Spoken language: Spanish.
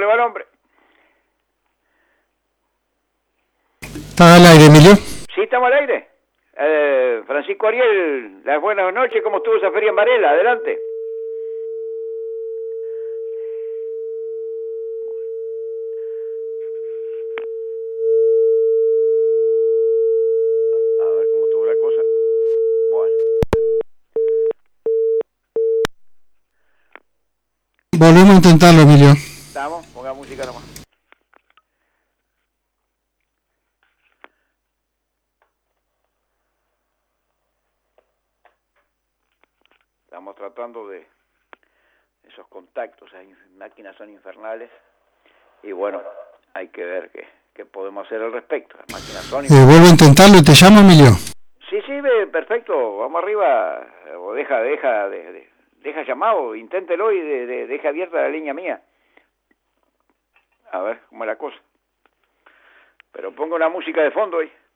le va el hombre? ¿Está al aire, Emilio? Sí, estamos al aire. Francisco Ariel, las buenas noches. ¿Cómo estuvo esa feria en Varela? Adelante. A ver cómo estuvo la cosa. Bueno. Volvemos a intentarlo, Emilio. Estamos, ponga música nomás. Estamos tratando de esos contactos, esas máquinas son infernales y bueno, hay que ver qué podemos hacer al respecto. Las máquinas son infernales. Vuelvo a intentarlo y te llamo, Emilio. Sí, perfecto, vamos arriba, o deja llamado, inténtelo y deja abierta la línea mía. A ver cómo es la cosa. Pero ponga una música de fondo ahí.